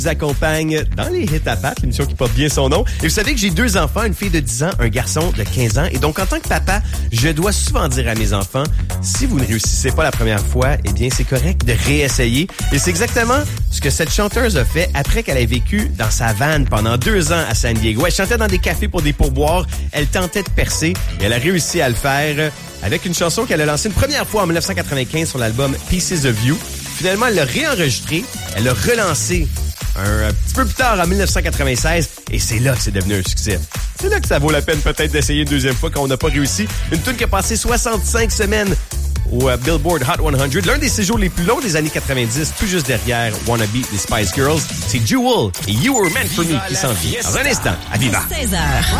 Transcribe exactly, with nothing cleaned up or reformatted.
nous accompagne dans les hits à pattes, l'émission qui porte bien son nom. Et vous savez que j'ai deux enfants, une fille de dix ans, un garçon de quinze ans. Et donc, en tant que papa, je dois souvent dire à mes enfants, si vous ne réussissez pas la première fois, eh bien, c'est correct de réessayer. Et c'est exactement ce que cette chanteuse a fait après qu'elle ait vécu dans sa van pendant deux ans à San Diego. Elle chantait dans des cafés pour des pourboires. Elle tentait de percer et elle a réussi à le faire avec une chanson qu'elle a lancée une première fois en dix-neuf cent quatre-vingt-quinze sur l'album Pieces of You. Finalement, elle l'a réenregistré. Elle l'a relancé un, un petit peu plus tard, en dix-neuf cent quatre-vingt-seize, et c'est là que c'est devenu un succès. C'est là que ça vaut la peine peut-être d'essayer une deuxième fois quand on n'a pas réussi. Une tune qui a passé soixante-cinq semaines au uh, Billboard Hot cent, l'un des séjours les plus longs des années quatre-vingt-dix, tout juste derrière Wanna Be des Spice Girls. C'est Jewel et You Were Meant For Me qui s'en vient. Dans un instant, à Viva. seize heures.